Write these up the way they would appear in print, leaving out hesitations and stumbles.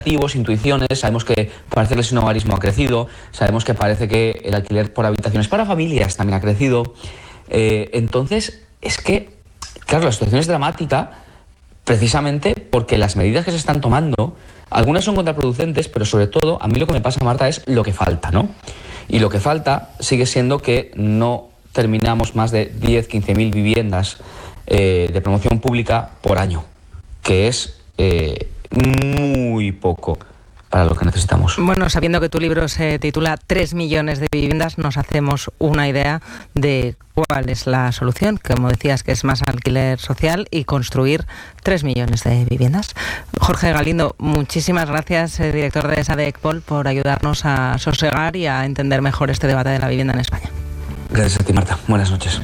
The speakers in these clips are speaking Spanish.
intuiciones, sabemos que parece que el sinhogarismo ha crecido, sabemos que parece que el alquiler por habitaciones para familias también ha crecido. Entonces, es que, claro, la situación es dramática precisamente porque las medidas que se están tomando, algunas son contraproducentes, pero sobre todo, a mí lo que me pasa, Marta, es lo que falta, ¿no? Y lo que falta sigue siendo que no terminamos más de 10-15.000 viviendas de promoción pública por año, que es muy poco para lo que necesitamos. Bueno, sabiendo que tu libro se titula 3 millones de viviendas, nos hacemos una idea de cuál es la solución. Como decías, que es más alquiler social y construir 3 millones de viviendas. Jorge Galindo, muchísimas gracias, director de SADECPOL, por ayudarnos a sosegar y a entender mejor este debate de la vivienda en España. Gracias a ti, Marta. Buenas noches.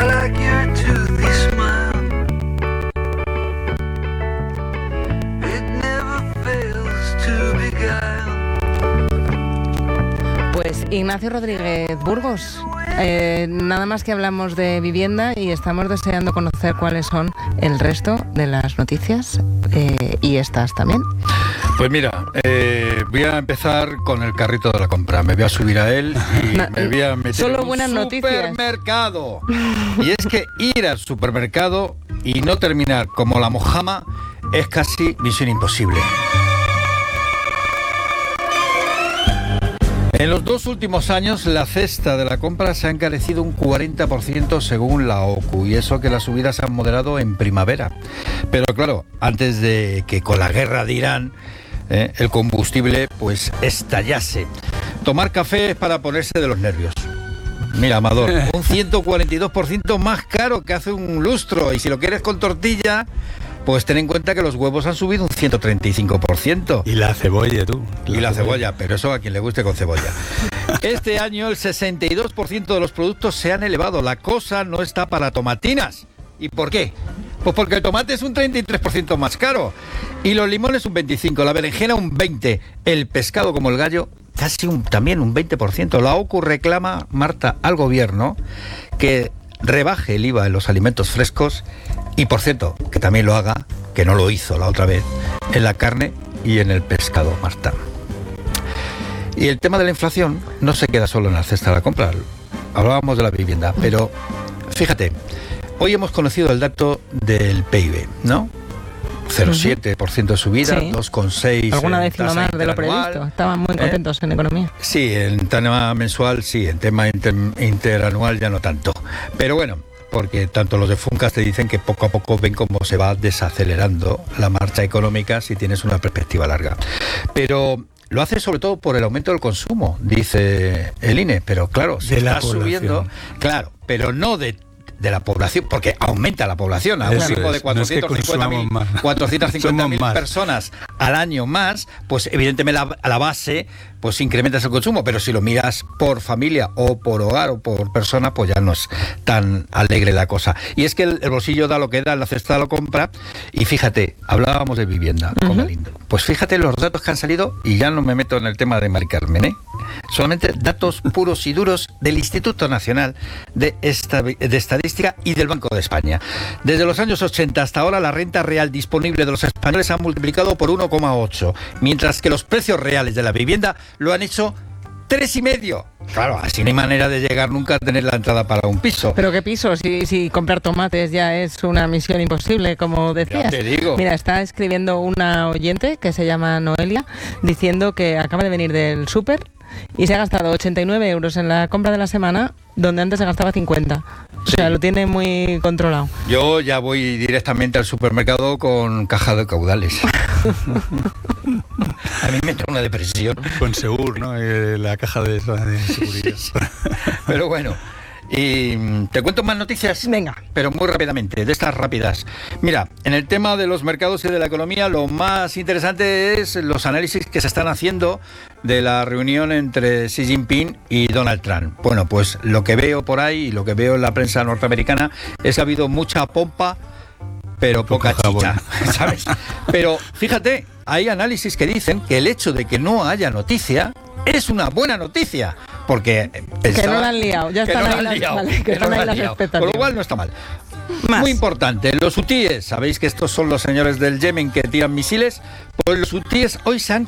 Pues Ignacio Rodríguez Burgos, nada más que hablamos de vivienda y estamos deseando conocer cuáles son el resto de las noticias y estas también. Pues mira, voy a empezar con el carrito de la compra. Me voy a subir a él y me voy a meter solo en un buenas supermercado. Y es que ir al supermercado y no terminar como la mojama es casi misión imposible. En los 2 últimos años, la cesta de la compra se ha encarecido un 40% según la OCU, y eso que las subidas se han moderado en primavera. Pero claro, antes de que con la guerra de Irán el combustible pues estallase. Tomar café es para ponerse de los nervios. Mira, Amador, un 142% más caro que hace un lustro, y si lo quieres con tortilla, pues ten en cuenta que los huevos han subido un 135%. Y la cebolla, tú. Y la cebolla, pero eso a quien le guste con cebolla. Este año el 62% de los productos se han elevado. La cosa no está para tomatinas. ¿Y por qué? Pues porque el tomate es un 33% más caro. Y los limones un 25%, la berenjena un 20%, el pescado como el gallo casi también un 20%. La OCU reclama, Marta, al gobierno que rebaje el IVA en los alimentos frescos y, por cierto, que también lo haga, que no lo hizo la otra vez, en la carne y en el pescado, Marta. Y el tema de la inflación no se queda solo en la cesta de la compra. Hablábamos de la vivienda, pero fíjate, hoy hemos conocido el dato del PIB, ¿no? 0,7% de subida, sí. 2,6%. Alguna décima más de lo previsto. Estaban muy contentos en economía. Sí, en tema mensual sí, en tema interanual ya no tanto. Pero bueno, porque tanto los de Funcas te dicen que poco a poco ven cómo se va desacelerando la marcha económica si tienes una perspectiva larga. Pero lo hace sobre todo por el aumento del consumo, dice el INE. Pero claro, se está subiendo, claro, pero no de la población, porque aumenta la población a un ritmo de 450.000 personas al año más, pues evidentemente a la base pues incrementas el consumo, pero si lo miras por familia o por hogar o por persona, pues ya no es tan alegre la cosa. Y es que el bolsillo da lo que da, la cesta lo compra, y fíjate, hablábamos de vivienda con Galindo. Pues fíjate los datos que han salido, y ya no me meto en el tema de Mari Carmen, solamente datos puros y duros del Instituto Nacional de Estadística y del Banco de España. Desde los años 80 hasta ahora, la renta real disponible de los españoles se ha multiplicado por 1,8, mientras que los precios reales de la vivienda lo han hecho 3,5. Claro, así no hay manera de llegar nunca a tener la entrada para un piso. ¿Pero qué piso? Si comprar tomates ya es una misión imposible, como decías. Ya te digo. Mira, está escribiendo una oyente que se llama Noelia, diciendo que acaba de venir del súper y se ha gastado 89 euros en la compra de la semana, donde antes se gastaba 50. O sea, lo tiene muy controlado. Yo ya voy directamente al supermercado con caja de caudales. A mí me entra una depresión. Con Segur, ¿no? La caja de seguridad. Sí. Pero bueno, y te cuento más noticias. Venga. Pero muy rápidamente, de estas rápidas. Mira, en el tema de los mercados y de la economía, lo más interesante es los análisis que se están haciendo de la reunión entre Xi Jinping y Donald Trump. Bueno, pues lo que veo por ahí y lo que veo en la prensa norteamericana es que ha habido mucha pompa, pero poca chicha, ¿sabes? Pero fíjate, hay análisis que dicen que el hecho de que no haya noticia es una buena noticia, porque que no la han liado, ya están ahí las expectativas. Por lo cual no está mal. Más. Muy importante, los hutíes, sabéis que estos son los señores del Yemen que tiran misiles, pues los hutíes hoy se han